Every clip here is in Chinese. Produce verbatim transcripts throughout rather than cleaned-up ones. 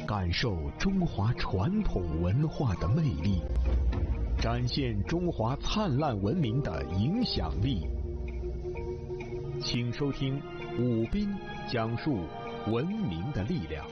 感受中华传统文化的魅力，展现中华灿烂文明的影响力。请收听武斌讲述文明的力量。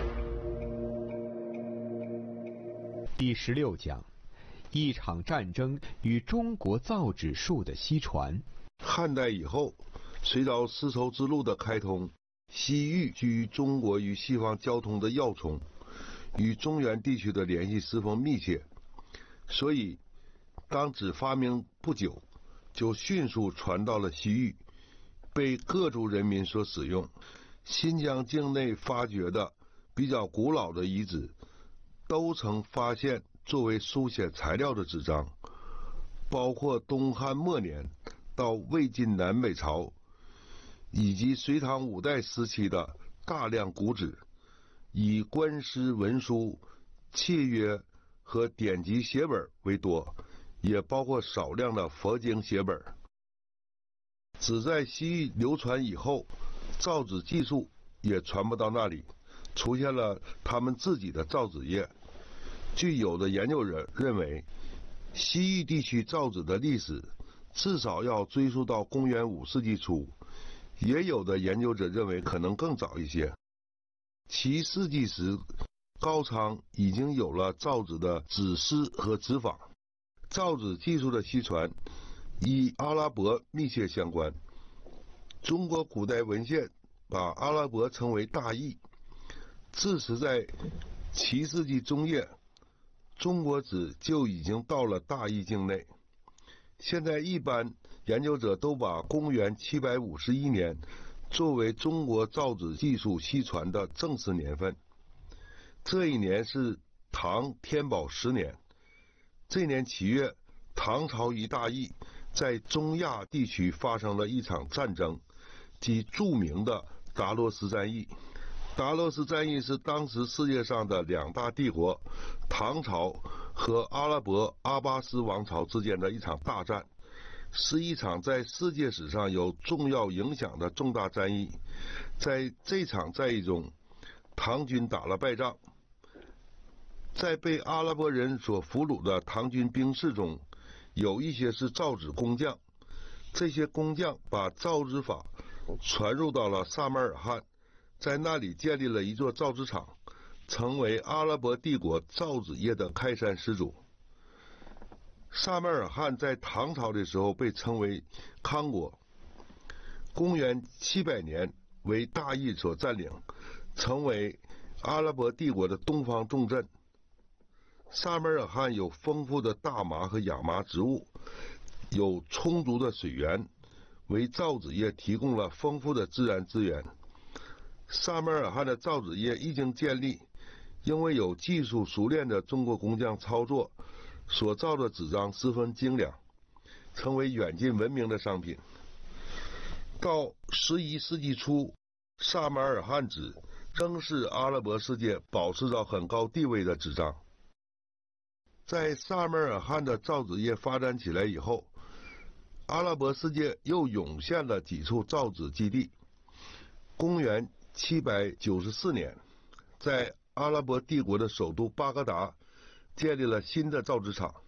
第十六讲，一场战争与中国造纸术的西传。 汉代以后，随着丝绸之路的开通，西域居中国与西方交通的要冲，与中原地区的联系十分密切，所以当纸发明不久，就迅速传到了西域，被各族人民所使用。新疆境内发掘的比较古老的遗址，都曾发现作为书写材料的纸张，包括东汉末年到魏晋南北朝以及隋唐五代时期的大量古纸，以官诗文书、契约和典籍写本为多，也包括少量的佛经写本。纸在西域流传以后，造纸技术也传不到那里，出现了他们自己的造纸业。据有的研究者认为，西域地区造纸的历史至少要追溯到公元五世纪初，也有的研究者认为可能更早一些。七世纪时，高昌已经有了造纸的纸师和纸坊。造纸技术的西传与阿拉伯密切相关。中国古代文献把阿拉伯称为大易，自此在七世纪中叶，中国纸就已经到了大易境内。现在一般研究者都把公元七百五十一年作为中国造纸技术西传的正式年份。这一年是唐天宝十年。这年七月，唐朝与大易在中亚地区发生了一场战争，即著名的达罗斯战役。达罗斯战役是当时世界上的两大帝国唐朝和阿拉伯阿巴斯王朝之间的一场大战，是一场在世界史上有重要影响的重大战役。在这场战役中，唐军打了败仗，在被阿拉伯人所俘虏的唐军兵士中，有一些是造纸工匠，这些工匠把造纸法传入到了萨马尔罕，在那里建立了一座造纸厂，成为阿拉伯帝国造纸业的开山始祖。萨马尔罕在唐朝的时候被称为康国，公元七百年为大易所占领，成为阿拉伯帝国的东方重镇。萨马尔罕有丰富的大麻和亚麻植物，有充足的水源，为造纸业提供了丰富的自然资源。萨马尔罕的造纸业一经建立，因为有技术熟练的中国工匠操作，所造的纸张十分精良，成为远近闻名的商品。到十一世纪初，萨马尔罕纸仍是阿拉伯世界保持着很高地位的纸张。在萨马尔罕的造纸业发展起来以后，阿拉伯世界又涌现了几处造纸基地。公元七百九十四年，在阿拉伯帝国的首都巴格达建立了新的造纸厂。